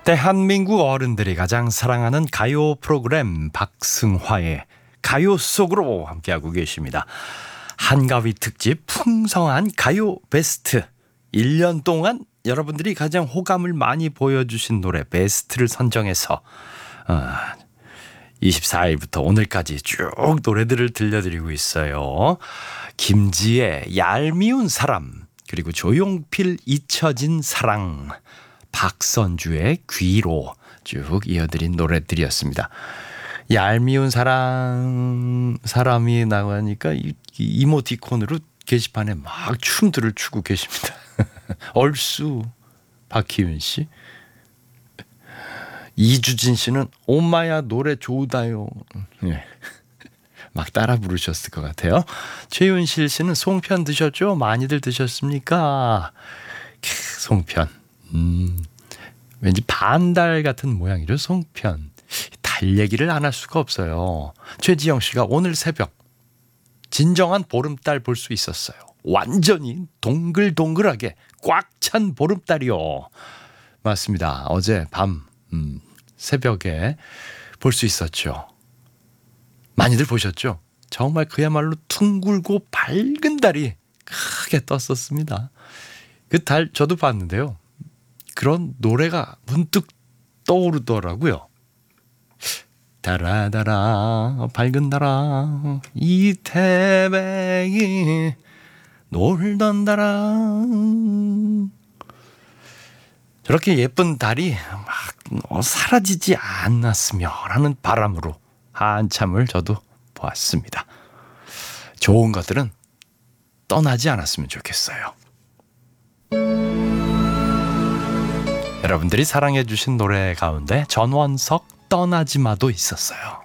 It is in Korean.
대한민국 어른들이 가장 사랑하는 가요 프로그램 박승화의 가요 속으로 함께하고 계십니다. 한가위 특집 풍성한 가요 베스트. 1년 동안 여러분들이 가장 호감을 많이 보여주신 노래 베스트를 선정해서 24일부터 오늘까지 쭉 노래들을 들려드리고 있어요. 김지혜 얄미운 사람, 그리고 조용필 잊혀진 사랑, 박선주의 귀로 쭉 이어드린 노래들이었습니다. 얄미운 사람이 나가니까 이모티콘으로 게시판에 막 춤들을 추고 계십니다. 얼쑤 박희윤 씨, 이주진 씨는 엄마야 노래 좋다요. 예. 막 따라 부르셨을 것 같아요. 최윤실 씨는 송편 드셨죠? 많이들 드셨습니까? 송편. 왠지 반달 같은 모양이죠. 송편. 달 얘기를 안 할 수가 없어요. 최지영 씨가 오늘 새벽 진정한 보름달 볼 수 있었어요. 완전히 동글동글하게 꽉 찬 보름달이요. 맞습니다. 어제 밤 새벽에 볼 수 있었죠. 많이들 보셨죠? 정말 그야말로 둥글고 밝은 달이 크게 떴었습니다. 그 달 저도 봤는데요. 그런 노래가 문득 떠오르더라고요. 달아달아 밝은 달아 이태백이 놀던 달아. 저렇게 예쁜 달이 막 사라지지 않았으면 하는 바람으로 한참을 저도 보았습니다. 좋은 것들은 떠나지 않았으면 좋겠어요. 여러분들이 사랑해 주신 노래 가운데 전원석 떠나지 마도 있었어요.